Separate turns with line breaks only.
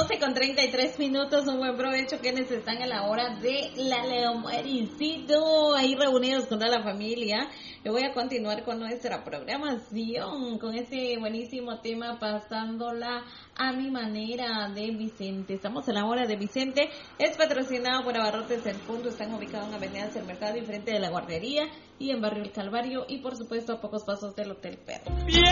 12:33. Un buen provecho quienes están en la hora de la Leomuericito, ahí reunidos con toda la familia. Yo voy a continuar con nuestra programación, con ese buenísimo tema, pasándola a mi manera, de Vicente. Estamos en la hora de Vicente, es patrocinado por Abarrotes El Punto. Están ubicados en Avenida del Mercado y frente de la guardería, y en Barrio El Calvario, y por supuesto a pocos pasos del Hotel Perla.